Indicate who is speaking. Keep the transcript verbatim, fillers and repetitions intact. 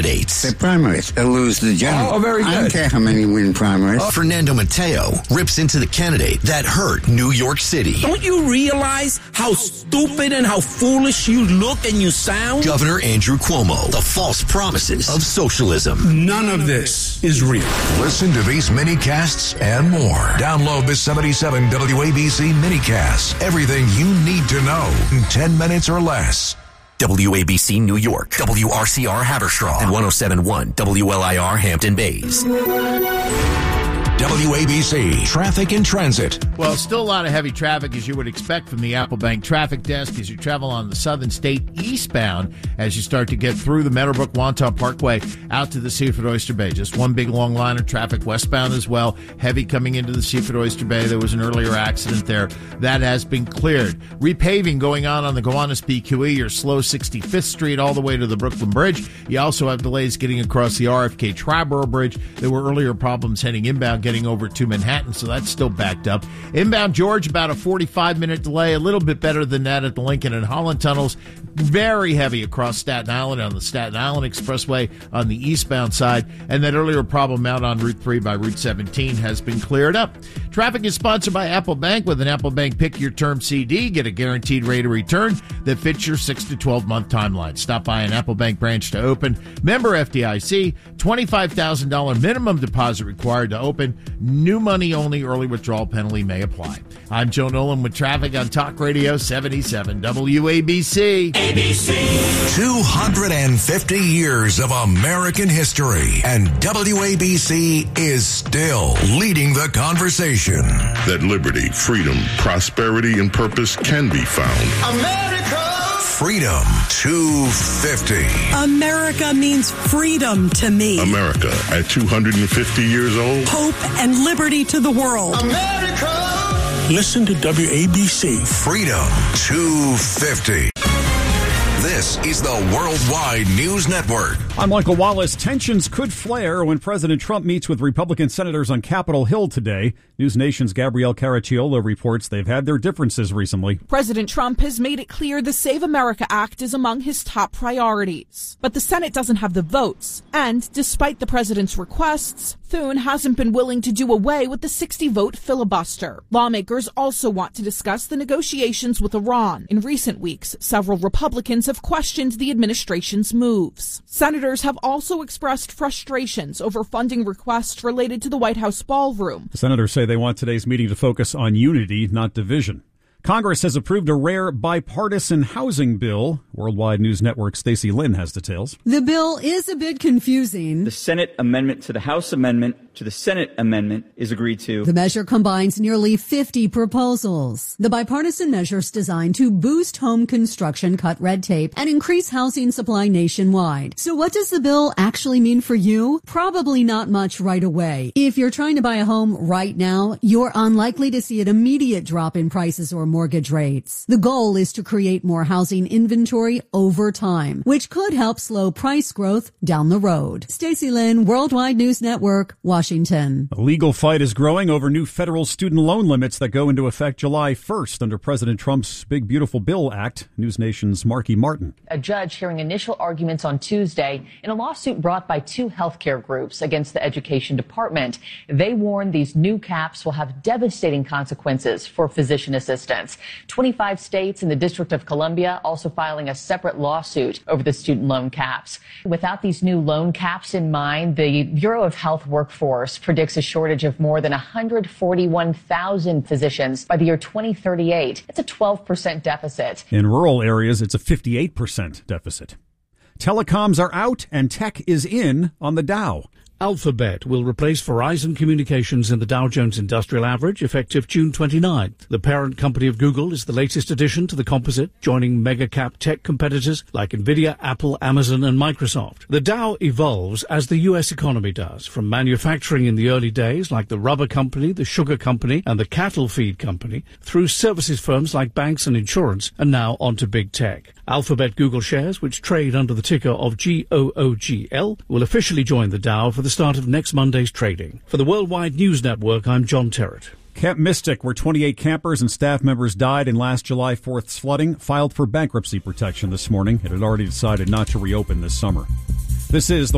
Speaker 1: candidates.
Speaker 2: The primaries. They'll lose the general.
Speaker 3: Oh, very good.
Speaker 2: I don't care how many win primaries.
Speaker 1: Oh. Fernando Mateo rips into the candidate that hurt New York City.
Speaker 4: Don't you realize how stupid and how foolish you look and you sound?
Speaker 1: Governor Andrew Cuomo, the false promises of socialism.
Speaker 5: None of this is real.
Speaker 6: Listen to these mini-casts and more. Download the seventy-seven W A B C mini-cast. Everything you need to know in ten minutes or less.
Speaker 1: W A B C New York, W R C R Haverstraw, and one oh seven point one W L I R Hampton Bays.
Speaker 6: W A B C Traffic and Transit.
Speaker 7: Well, still a lot of heavy traffic, as you would expect from the Applebank Traffic Desk as you travel on the Southern State eastbound as you start to get through the Meadowbrook Wantagh Parkway out to the Seaford Oyster Bay. Just one big long line of traffic westbound as well. Heavy coming into the Seaford Oyster Bay. There was an earlier accident there. That has been cleared. Repaving going on on the Gowanus P Q E. You're slow sixty-fifth Street all the way to the Brooklyn Bridge. You also have delays getting across the R F K Triborough Bridge. There were earlier problems heading inbound getting over to Manhattan, so that's still backed up. Inbound George, about a forty-five minute delay, a little bit better than that at the Lincoln and Holland tunnels. Very heavy across Staten Island on the Staten Island Expressway on the eastbound side, and that earlier problem out on Route three by Route seventeen has been cleared up. Traffic is sponsored by Apple Bank. With an Apple Bank Pick Your Term C D, get a guaranteed rate of return that fits your six to twelve month timeline. Stop by an Apple Bank branch to open. Member F D I C, twenty-five thousand dollars minimum deposit required to open. New money only. Early withdrawal penalty may apply. I'm Joe Nolan with traffic on Talk Radio seventy-seven W A B C.
Speaker 6: A B C. two hundred fifty years of American history, and W A B C is still leading the conversation.
Speaker 8: That liberty, freedom, prosperity, and purpose can be found.
Speaker 6: America! Freedom two fifty.
Speaker 9: America means freedom to me.
Speaker 8: America at two hundred fifty years old.
Speaker 9: Hope and liberty to the world.
Speaker 6: America!
Speaker 5: Listen to W A B C.
Speaker 6: Freedom two fifty. This is the Worldwide News Network.
Speaker 10: I'm Michael Wallace. Tensions could flare when President Trump meets with Republican senators on Capitol Hill today. News Nation's Gabrielle Caracciolo reports they've had their differences recently.
Speaker 11: President Trump has made it clear the Save America Act is among his top priorities. But the Senate doesn't have the votes. And despite the president's requests, Thune hasn't been willing to do away with the sixty vote filibuster. Lawmakers also want to discuss the negotiations with Iran. In recent weeks, several Republicans have questioned the administration's moves. Senators have also expressed frustrations over funding requests related to the White House ballroom.
Speaker 10: The senators say they want today's meeting to focus on unity, not division. Congress has approved a rare bipartisan housing bill. Worldwide News Network Stacey Lynn has details.
Speaker 12: The bill is a bit confusing.
Speaker 13: The Senate amendment to the House amendment to the Senate amendment is agreed to.
Speaker 12: The measure combines nearly fifty proposals. The bipartisan measure is designed to boost home construction, cut red tape, and increase housing supply nationwide. So what does the bill actually mean for you? Probably not much right away. If you're trying to buy a home right now, you're unlikely to see an immediate drop in prices or mortgage rates. The goal is to create more housing inventory over time, which could help slow price growth down the road. Stacey Lynn, Worldwide News Network, Washington.
Speaker 10: A legal fight is growing over new federal student loan limits that go into effect July first under President Trump's Big Beautiful Bill Act. News Nation's Marky Martin.
Speaker 14: A judge hearing initial arguments on Tuesday in a lawsuit brought by two healthcare groups against the Education Department. They warn these new caps will have devastating consequences for physician assistants. twenty-five states and the District of Columbia also filing a separate lawsuit over the student loan caps. Without these new loan caps in mind, the Bureau of Health Workforce predicts a shortage of more than one hundred forty-one thousand physicians by the year twenty thirty-eight. It's a twelve percent deficit.
Speaker 10: In rural areas, it's a fifty-eight percent deficit. Telecoms are out and tech is in on the Dow.
Speaker 5: Alphabet will replace Verizon Communications in the Dow Jones Industrial Average effective June twenty-ninth. The parent company of Google is the latest addition to the composite, joining mega-cap tech competitors like Nvidia, Apple, Amazon, and Microsoft. The Dow evolves as the U S economy does, from manufacturing in the early days like the rubber company, the sugar company, and the cattle feed company, through services firms like banks and insurance, and now onto big tech. Alphabet Google shares, which trade under the ticker of G O O G L, will officially join the Dow for the start of next Monday's trading. For the Worldwide News Network, I'm John Terrett.
Speaker 10: Camp Mystic, where twenty-eight campers and staff members died in last July fourth's flooding, filed for bankruptcy protection this morning. It had already decided not to reopen this summer. This is the